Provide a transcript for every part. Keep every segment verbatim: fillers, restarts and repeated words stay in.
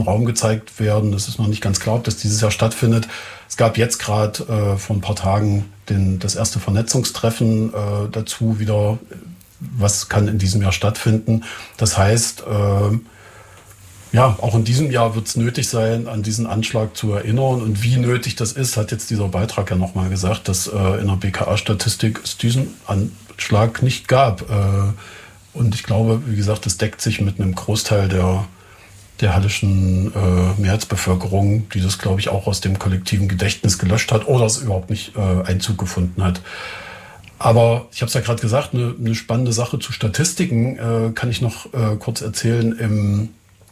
Raum gezeigt werden. Es ist noch nicht ganz klar, ob das dieses Jahr stattfindet. Es gab jetzt gerade äh, vor ein paar Tagen den, das erste Vernetzungstreffen äh, dazu wieder, was kann in diesem Jahr stattfinden. Das heißt, äh, ja, auch in diesem Jahr wird es nötig sein, an diesen Anschlag zu erinnern. Und wie nötig das ist, hat jetzt dieser Beitrag ja nochmal gesagt, dass äh, in der B K A-Statistik es diesen Anschlag nicht gab. Äh, und ich glaube, wie gesagt, das deckt sich mit einem Großteil der, der hallischen äh, Mehrheitsbevölkerung, die das, glaube ich, auch aus dem kollektiven Gedächtnis gelöscht hat oder es überhaupt nicht äh, Einzug gefunden hat. Aber ich habe es ja gerade gesagt, eine, eine spannende Sache zu Statistiken äh, kann ich noch äh, kurz erzählen. Im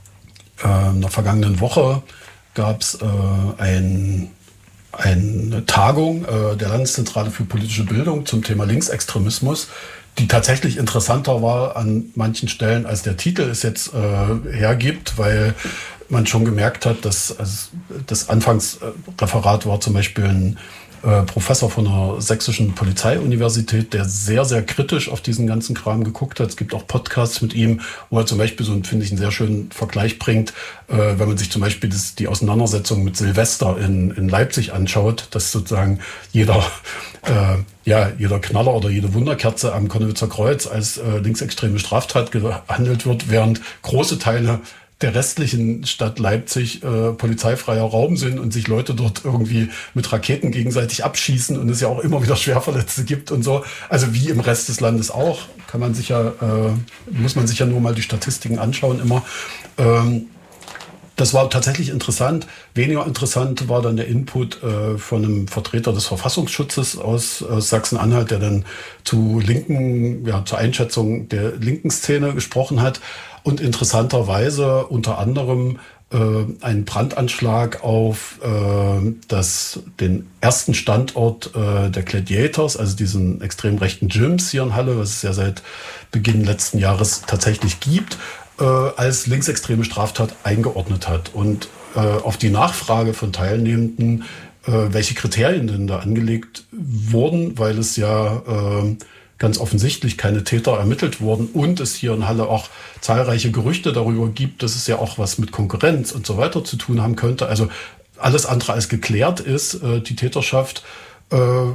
In der vergangenen Woche gab es äh, ein, eine Tagung äh, der Landeszentrale für politische Bildung zum Thema Linksextremismus, die tatsächlich interessanter war an manchen Stellen, als der Titel es jetzt äh, hergibt, weil man schon gemerkt hat, dass also das Anfangsreferat war zum Beispiel ein Äh, Professor von der Sächsischen Polizeiuniversität, der sehr, sehr kritisch auf diesen ganzen Kram geguckt hat. Es gibt auch Podcasts mit ihm, wo er zum Beispiel so, finde ich, einen sehr schönen Vergleich bringt, äh, wenn man sich zum Beispiel das, die Auseinandersetzung mit Silvester in, in Leipzig anschaut, dass sozusagen jeder, äh, ja, jeder Knaller oder jede Wunderkerze am Konnewitzer Kreuz als äh, linksextreme Straftat gehandelt wird, während große Teile der restlichen Stadt Leipzig äh, polizeifreier Raum sind und sich Leute dort irgendwie mit Raketen gegenseitig abschießen und es ja auch immer wieder Schwerverletzte gibt und so. Also wie im Rest des Landes auch, kann man sich ja, äh, muss man sich ja nur mal die Statistiken anschauen immer. Ähm, das war tatsächlich interessant. Weniger interessant war dann der Input äh, von einem Vertreter des Verfassungsschutzes aus, aus Sachsen-Anhalt, der dann zu linken, ja, zur Einschätzung der linken Szene gesprochen hat. Und interessanterweise unter anderem äh, einen Brandanschlag auf äh, das, den ersten Standort äh, der Gladiators, also diesen extrem rechten Gyms hier in Halle, was es ja seit Beginn letzten Jahres tatsächlich gibt, äh, als linksextreme Straftat eingeordnet hat. Und äh, auf die Nachfrage von Teilnehmenden, äh, welche Kriterien denn da angelegt wurden, weil es ja äh, ganz offensichtlich keine Täter ermittelt wurden und es hier in Halle auch zahlreiche Gerüchte darüber gibt, dass es ja auch was mit Konkurrenz und so weiter zu tun haben könnte. Also alles andere als geklärt ist, äh, die Täterschaft, äh,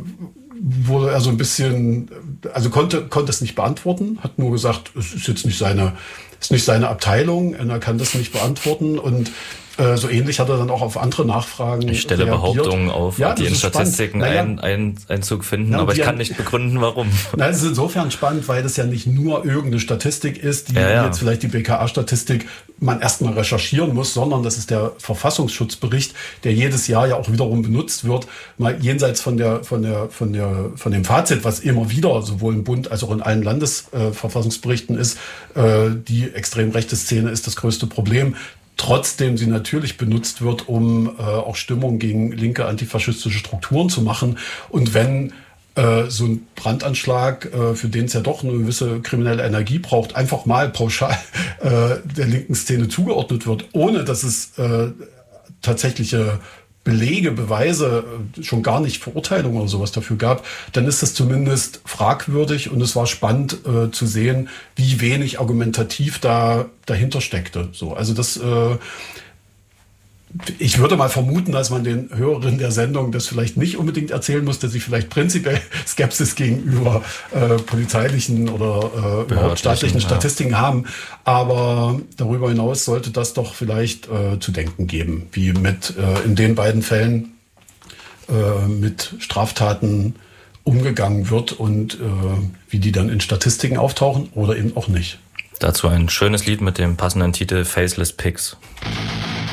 wurde er so ein bisschen, also konnte, konnte es nicht beantworten, hat nur gesagt, es ist jetzt nicht seine, ist nicht seine Abteilung, er kann das nicht beantworten und äh, so ähnlich hat er dann auch auf andere Nachfragen Ich stelle reagiert. Behauptungen auf, ja, die in Statistiken naja, ein, ein, Einzug finden, ja, aber ich kann nicht begründen, warum. Nein, es ist insofern spannend, weil das ja nicht nur irgendeine Statistik ist, die ja, ja. jetzt vielleicht die B K A-Statistik man erstmal recherchieren muss, sondern das ist der Verfassungsschutzbericht, der jedes Jahr ja auch wiederum benutzt wird, mal jenseits von der, von der, von der, von dem Fazit, was immer wieder sowohl im Bund als auch in allen Landesverfassungsberichten äh, ist, äh, die extrem rechte Szene ist das größte Problem. Trotzdem sie natürlich benutzt wird, um äh, auch Stimmung gegen linke antifaschistische Strukturen zu machen. Und wenn äh, so ein Brandanschlag, äh, für den es ja doch eine gewisse kriminelle Energie braucht, einfach mal pauschal äh, der linken Szene zugeordnet wird, ohne dass es äh, tatsächliche Belege, Beweise, schon gar nicht Verurteilungen oder sowas dafür gab, dann ist das zumindest fragwürdig und es war spannend äh, zu sehen, wie wenig argumentativ da dahinter steckte. So, also das, äh, ich würde mal vermuten, dass man den Hörerinnen der Sendung das vielleicht nicht unbedingt erzählen muss, dass sie vielleicht prinzipiell Skepsis gegenüber äh, polizeilichen oder äh, überhaupt staatlichen ja. Statistiken haben. Aber darüber hinaus sollte das doch vielleicht äh, zu denken geben, wie mit äh, in den beiden Fällen äh, mit Straftaten umgegangen wird und äh, wie die dann in Statistiken auftauchen oder eben auch nicht. Dazu ein schönes Lied mit dem passenden Titel Faceless Pigs.